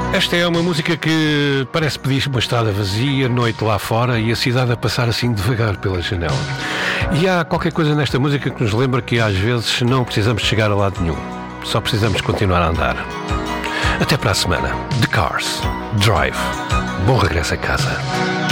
Esta é uma música que parece pedir uma estrada vazia, noite lá fora e a cidade a passar assim devagar pela janela. E há qualquer coisa nesta música que nos lembra que às vezes não precisamos chegar a lado nenhum. Só precisamos continuar a andar. Até para a semana. The Cars. Drive. Bom regresso a casa.